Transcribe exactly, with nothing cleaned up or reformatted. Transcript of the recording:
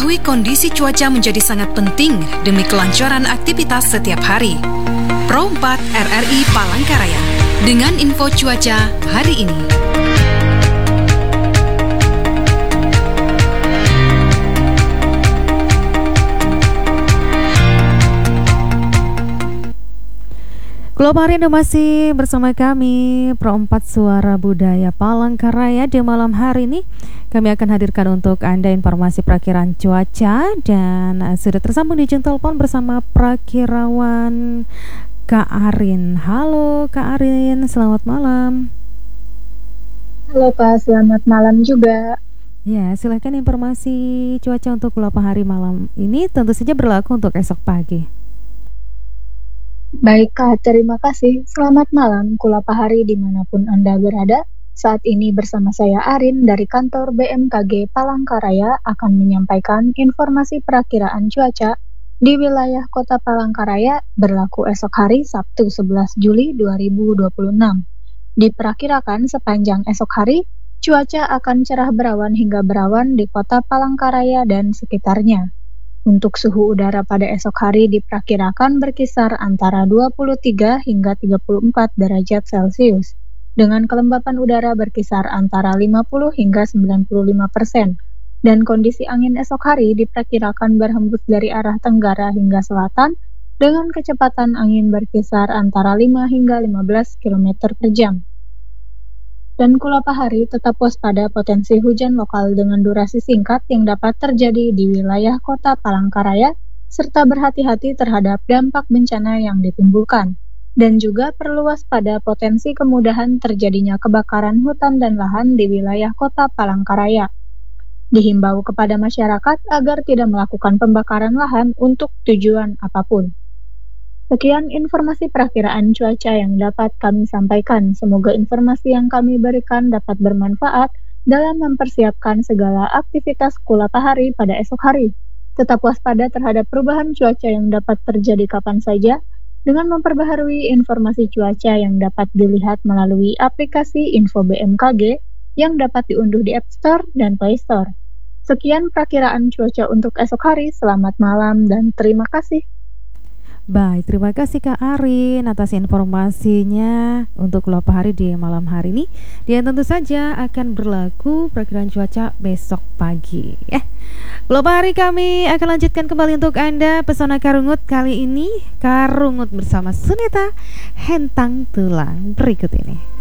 Mengetahui kondisi cuaca menjadi sangat penting demi kelancaran aktivitas setiap hari. Pro empat R R I Palangkaraya dengan info cuaca hari ini. Global Hari Anda masih bersama kami Pro empat Suara Budaya Palangkaraya. Di malam hari ini kami akan hadirkan untuk Anda informasi perakiraan cuaca. Dan uh, sudah tersambung di ujung telepon bersama Prakirawan Kak Arin. Halo Kak Arin, selamat malam. Halo Kak, selamat malam juga. Ya, silakan informasi cuaca untuk Kulapa hari malam ini tentu saja berlaku untuk esok pagi. Baik Kak, terima kasih. Selamat malam Kulapa hari dimanapun Anda berada. Saat ini bersama saya Arin dari kantor B M K G Palangkaraya akan menyampaikan informasi perakiraan cuaca di wilayah Kota Palangkaraya berlaku esok hari Sabtu sebelas Juli dua ribu dua puluh enam. Diperkirakan sepanjang esok hari, cuaca akan cerah berawan hingga berawan di Kota Palangkaraya dan sekitarnya. Untuk suhu udara pada esok hari diperkirakan berkisar antara dua puluh tiga hingga tiga puluh empat derajat Celcius, dengan kelembapan udara berkisar antara lima puluh hingga sembilan puluh lima persen, dan kondisi angin esok hari diperkirakan berhembus dari arah tenggara hingga selatan, dengan kecepatan angin berkisar antara lima hingga lima belas kilometer per jam. Dan Kulapa hari tetap waspada potensi hujan lokal dengan durasi singkat yang dapat terjadi di wilayah Kota Palangkaraya, serta berhati-hati terhadap dampak bencana yang ditimbulkan. Dan juga perlu waspada potensi kemudahan terjadinya kebakaran hutan dan lahan di wilayah Kota Palangkaraya. Dihimbau kepada masyarakat agar tidak melakukan pembakaran lahan untuk tujuan apapun. Sekian informasi perakiraan cuaca yang dapat kami sampaikan. Semoga informasi yang kami berikan dapat bermanfaat dalam mempersiapkan segala aktivitas Kulapa hari pada esok hari. Tetap waspada terhadap perubahan cuaca yang dapat terjadi kapan saja dengan memperbaharui informasi cuaca yang dapat dilihat melalui aplikasi Info B M K G yang dapat diunduh di App Store dan Play Store. Sekian perakiraan cuaca untuk esok hari. Selamat malam dan terima kasih. Baik, terima kasih Kak Arin atas informasinya untuk Kulapa hari di malam hari ini. Dan tentu saja akan berlaku perakiraan cuaca besok pagi. Eh, Kulapa hari kami akan lanjutkan kembali untuk Anda pesona Karungut kali ini. Karungut bersama Sunita Hentang Tulang berikut ini.